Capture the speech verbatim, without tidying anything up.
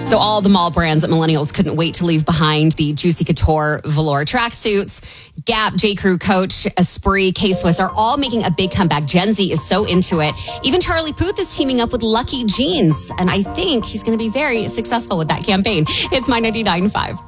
So all the mall brands that millennials couldn't wait to leave behind, the Juicy Couture velour tracksuits, Gap, J. Crew, Coach, Esprit, K-Swiss are all making a big comeback. Gen Z is so into it. Even Charlie Puth is teaming up with Lucky Jeans, and I think he's going to be very successful with that campaign. It's My ninety-nine point five.